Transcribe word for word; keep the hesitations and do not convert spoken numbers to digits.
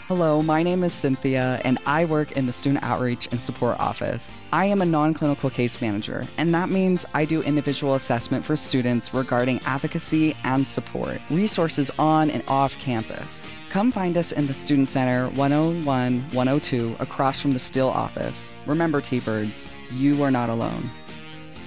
Hello, my name is Cynthia, and I work in the Student Outreach and Support Office. I am a non-clinical case manager, and that means I do individual assessment for students regarding advocacy and support, resources on and off campus. Come find us in the Student Center one oh one, one oh two across from the Still office. Remember, T-Birds, you are not alone.